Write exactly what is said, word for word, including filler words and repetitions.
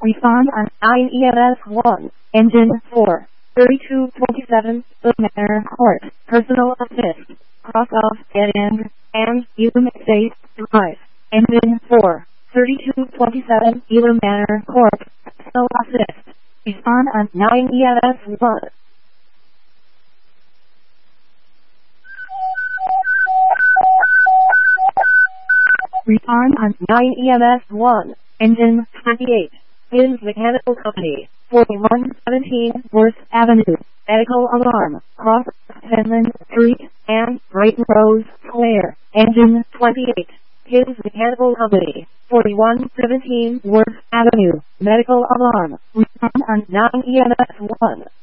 Respond on nine E M S one. Engine four. thirty-two twenty-seven, Manor Court. Personal assist. Cross off dead end. And Elam State Drive. Engine four. thirty-two twenty-seven, Elam Manor Court. Personal assist. Respond on nine E M S one. Respond on nine E M S one. Engine twenty-eight. Is Mechanical Company. forty-one seventeen Worth Avenue. Medical alarm. Cross Penland Street and Brighton Rose Square. Engine twenty-eight. His Mechanical Company. forty-one seventeen Worth Avenue. Medical alarm. Respond on nine E M S one.